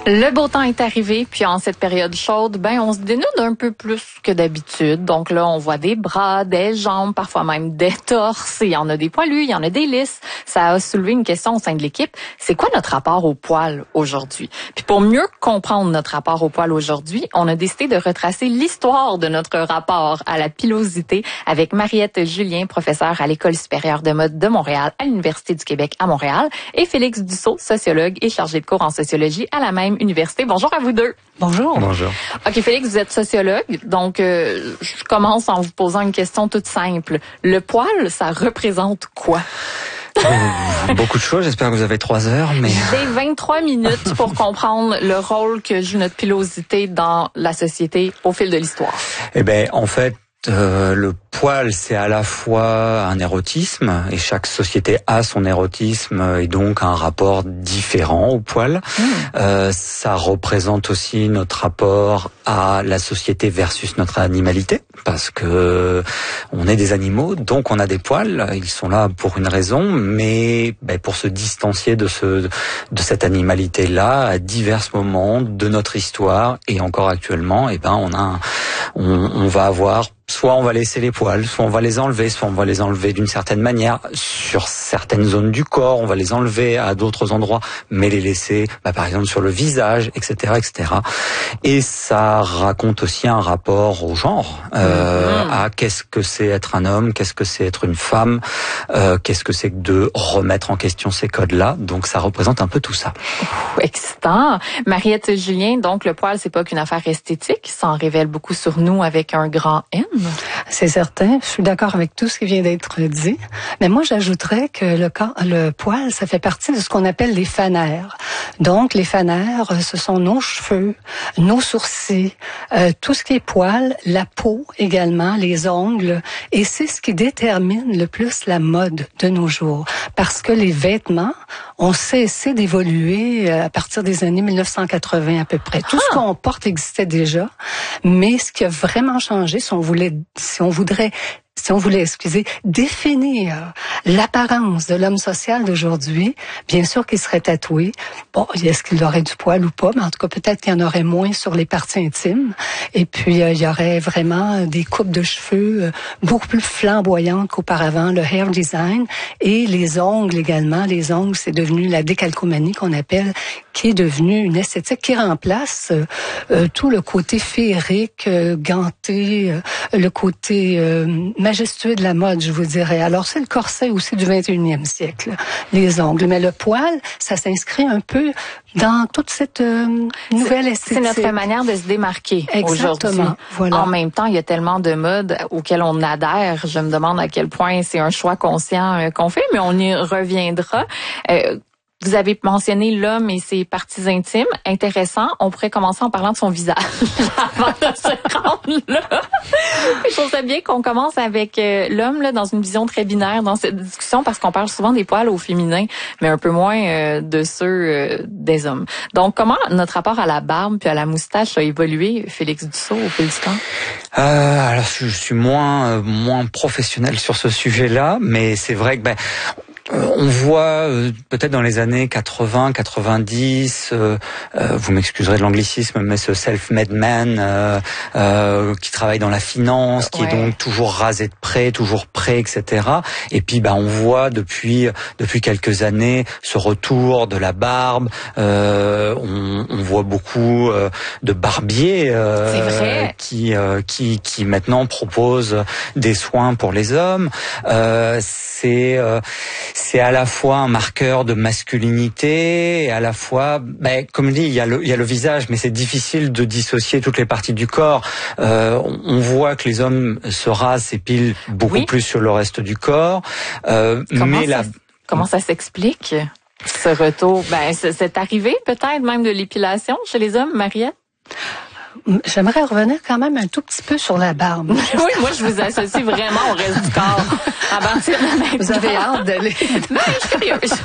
Le beau temps est arrivé, puis en cette période chaude, on se dénude un peu plus que d'habitude. Donc là, on voit des bras, des jambes, parfois même des torses. Il y en a des poilus, il y en a des lisses. Ça a soulevé une question au sein de l'équipe. C'est quoi notre rapport au poil aujourd'hui? Puis pour mieux comprendre notre rapport au poil aujourd'hui, on a décidé de retracer l'histoire de notre rapport à la pilosité avec Mariette Julien, professeure à l'École supérieure de mode de Montréal à l'Université du Québec à Montréal, et Félix Dussault, sociologue et chargé de cours en sociologie à la même université. Bonjour à vous deux. Bonjour. Bonjour. OK, Félix, vous êtes sociologue, donc je commence en vous posant une question toute simple. Le poil, ça représente quoi? Beaucoup de choses, j'espère que vous avez 3 heures, mais... J'ai 23 minutes pour comprendre le rôle que joue notre pilosité dans la société au fil de l'histoire. En fait, le poil, c'est à la fois un érotisme, et chaque société a son érotisme et donc un rapport différent au poil. Ça représente aussi notre rapport à la société versus notre animalité, parce que on est des animaux, donc on a des poils. Ils sont là pour une raison, mais pour se distancier de cette animalité-là à divers moments de notre histoire et encore actuellement, on va avoir soit on va laisser les poils, soit on va les enlever, soit on va les enlever d'une certaine manière. Sur certaines zones du corps, on va les enlever à d'autres endroits, mais les laisser, par exemple, sur le visage, etc., etc. Et ça raconte aussi un rapport au genre, à qu'est-ce que c'est être un homme, qu'est-ce que c'est être une femme, qu'est-ce que c'est que de remettre en question ces codes-là. Donc ça représente un peu tout ça. Excitant. Mariette Julien, donc le poil, c'est pas qu'une affaire esthétique, ça en révèle beaucoup sur nous avec un grand N. C'est certain, je suis d'accord avec tout ce qui vient d'être dit, mais moi j'ajouterais que le poil, ça fait partie de ce qu'on appelle les fanères. Donc les fanères, ce sont nos cheveux, nos sourcils, tout ce qui est poil, la peau également, les ongles, et c'est ce qui détermine le plus la mode de nos jours, parce que les vêtements ont cessé d'évoluer à partir des années 1980 à peu près. Tout ce qu'on porte existait déjà, mais ce qui a vraiment changé, si on voulait définir l'apparence de l'homme social d'aujourd'hui, bien sûr qu'il serait tatoué. Bon, est-ce qu'il aurait du poil ou pas? Mais en tout cas, peut-être qu'il y en aurait moins sur les parties intimes. Et puis, il y aurait vraiment des coupes de cheveux beaucoup plus flamboyantes qu'auparavant, le hair design et les ongles également. Les ongles, c'est devenu la décalcomanie qu'on appelle, qui est devenue une esthétique qui remplace tout le côté féerique, ganté, le côté majestueux de la mode, je vous dirais. Alors, c'est le corset aussi du 21e siècle, les ongles. Mais le poil, ça s'inscrit un peu dans toute cette nouvelle esthétique. C'est notre manière de se démarquer aujourd'hui. Voilà. En même temps, il y a tellement de modes auxquelles on adhère. Je me demande à quel point c'est un choix conscient qu'on fait, mais on y reviendra. Vous avez mentionné l'homme et ses parties intimes. Intéressant. On pourrait commencer en parlant de son visage avant de se rendre là. Je trouve ça bien qu'on commence avec l'homme là, dans une vision très binaire dans cette discussion, parce qu'on parle souvent des poils au féminin, mais un peu moins de ceux des hommes. Donc, comment notre rapport à la barbe puis à la moustache a évolué, Félix Dussault, au fil du temps? Alors, je suis moins professionnel sur ce sujet-là, mais c'est vrai que on voit peut-être dans les années 80, 90, vous m'excuserez de l'anglicisme, mais ce self-made man qui travaille dans la finance, qui est donc toujours rasé de près, toujours prêt, etc. Et puis on voit depuis quelques années ce retour de la barbe. On voit beaucoup de barbiers qui maintenant proposent des soins pour les hommes. C'est à la fois un marqueur de masculinité et à la fois, comme je dis, il y a le visage, mais c'est difficile de dissocier toutes les parties du corps. On voit que les hommes se rasent, s'épilent beaucoup plus sur le reste du corps. Comment ça s'explique, ce retour? Cette arrivée peut-être même de l'épilation chez les hommes, Mariette? j'aimerais revenir quand même un tout petit peu sur la barbe. Oui, moi, je vous associe vraiment au reste du corps. À partir de maintenant. Vous avez hâte d'aller. Ben, je suis curieuse.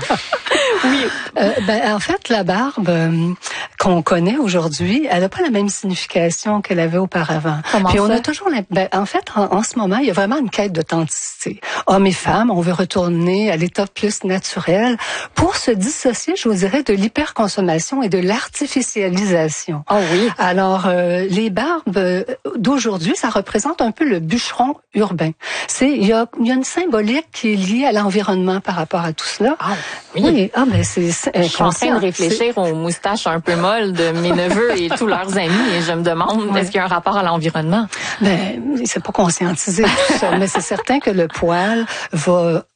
Oui. En fait, la barbe qu'on connaît aujourd'hui, elle n'a pas la même signification qu'elle avait auparavant. Comment Puis on ça? a toujours, en fait, en ce moment, il y a vraiment une quête d'authenticité. Hommes et femmes, on veut retourner à l'état plus naturel pour se dissocier, je vous dirais, de l'hyperconsommation et de l'artificialisation. Oh oui. Alors, les barbes d'aujourd'hui, ça représente un peu le bûcheron urbain. Il y a une symbolique qui est liée à l'environnement par rapport à tout cela. Ah, oui. Oui, c'est je suis en train de réfléchir aux moustaches un peu molles de mes neveux et tous leurs amis et je me demande, est-ce qu'il y a un rapport à l'environnement? C'est pas conscientisé tout ça, mais c'est certain que le poil va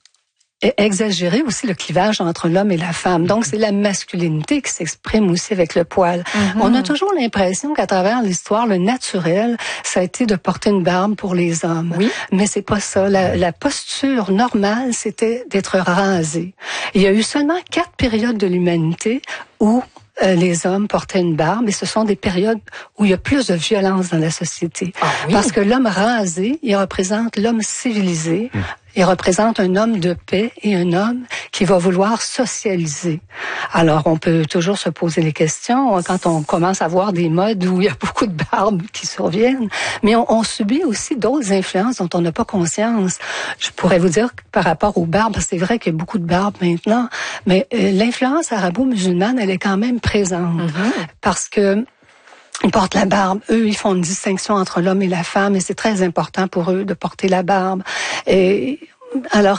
exagérer aussi le clivage entre l'homme et la femme. Donc, c'est la masculinité qui s'exprime aussi avec le poil. Mm-hmm. On a toujours l'impression qu'à travers l'histoire, le naturel, ça a été de porter une barbe pour les hommes. Oui. Mais c'est pas ça. La posture normale, c'était d'être rasé. Il y a eu seulement 4 périodes de l'humanité où les hommes portaient une barbe et ce sont des périodes où il y a plus de violence dans la société. Ah, oui. Parce que l'homme rasé, il représente l'homme civilisé. Il représente un homme de paix et un homme qui va vouloir socialiser. Alors, on peut toujours se poser les questions quand on commence à voir des modes où il y a beaucoup de barbes qui surviennent. Mais on subit aussi d'autres influences dont on n'a pas conscience. Je pourrais vous dire que par rapport aux barbes, c'est vrai qu'il y a beaucoup de barbes maintenant, mais l'influence arabo-musulmane, elle est quand même présente. Mm-hmm. Parce que ils portent la barbe. Eux, ils font une distinction entre l'homme et la femme et c'est très important pour eux de porter la barbe. Et alors,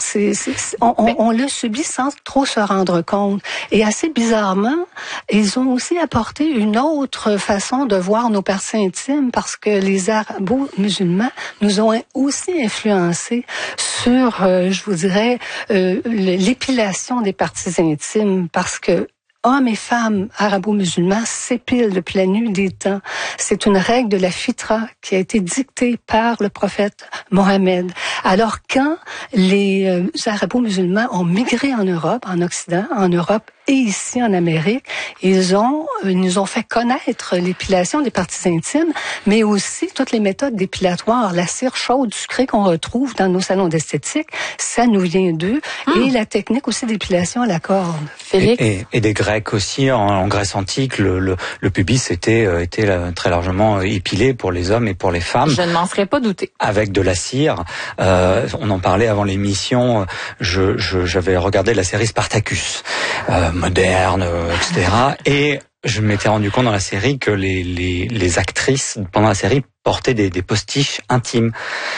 on le subit sans trop se rendre compte. Et assez bizarrement, ils ont aussi apporté une autre façon de voir nos parties intimes parce que les arabo-musulmans nous ont aussi influencés sur, je vous dirais, l'épilation des parties intimes parce que hommes et femmes arabo-musulmans s'épilent depuis la nuit des temps. C'est une règle de la fitra qui a été dictée par le prophète Mohammed. Alors quand les arabo-musulmans ont migré en Europe, en Occident, en Europe et ici en Amérique, ils nous ont fait connaître l'épilation des parties intimes, mais aussi toutes les méthodes dépilatoires. La cire chaude sucrée qu'on retrouve dans nos salons d'esthétique, ça nous vient d'eux. Et la technique aussi d'épilation à la corde. Félix? Et des Grecs aussi, en Grèce antique, le pubis était très largement épilé pour les hommes et pour les femmes. Je ne m'en serais pas douté. Avec de la cire. On en parlait avant l'émission. J'avais regardé la série Spartacus, moderne, etc. Et je m'étais rendu compte dans la série que les actrices pendant la série portaient des postiches intimes.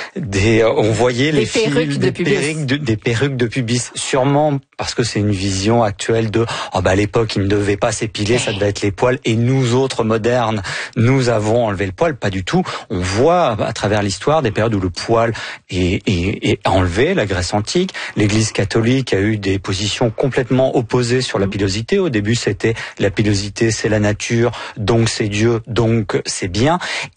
On voyait les filles, des perruques de pubis. Sûrement parce que c'est une vision actuelle de à l'époque ils ne devaient pas s'épiler, ça devait être les poils. Et nous autres modernes, nous avons enlevé le poil. Pas du tout. On voit à travers l'histoire des périodes où le poil est enlevé. La Grèce antique, l'Église catholique a eu des positions complètement opposées sur la pilosité. Au début, c'était la pilosité, c'est la nature, donc c'est Dieu, donc c'est bien.